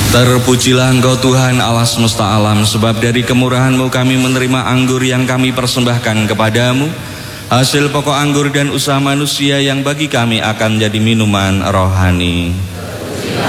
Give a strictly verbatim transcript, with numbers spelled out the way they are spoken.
Terpujilah Engkau Tuhan Allah semesta alam, sebab dari kemurahan-Mu kami menerima anggur yang kami persembahkan kepadamu, hasil pokok anggur dan usaha manusia yang bagi kami akan menjadi minuman rohani.